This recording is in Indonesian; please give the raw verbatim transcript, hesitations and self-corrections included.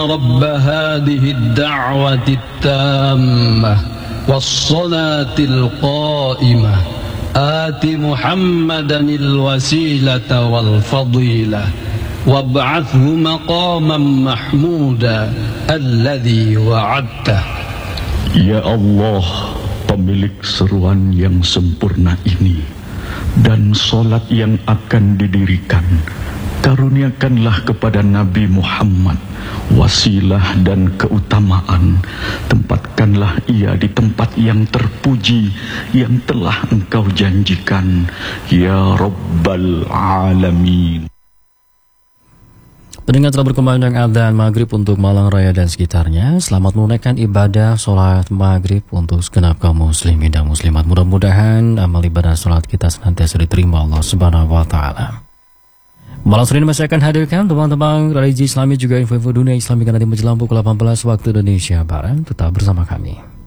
رب هذه الدعوة التامة والصلاة القائمة آت محمدا الوسيلة والفضيلة وابعثه مقاما محمودا الذي وعدته. Ya Allah, pemilik seruan yang sempurna ini dan solat yang akan didirikan, karuniakanlah kepada Nabi Muhammad wasilah dan keutamaan. Tempatkanlah ia di tempat yang terpuji yang telah Engkau janjikan, ya Rabbal Alamin. Pendengar telah berkumandang adzan maghrib untuk Malang Raya dan sekitarnya. Selamat menunaikan ibadah sholat maghrib untuk segenap kaum muslimin dan muslimat. Mudah-mudahan amal ibadah sholat kita senantiasa diterima Allah Subhanahu wa Ta'ala. Malam sore ini masih akan hadirkan teman-teman religi Islami juga info-info dunia Islami nanti menjelang pukul delapan belas waktu Indonesia Barat. Tetap bersama kami.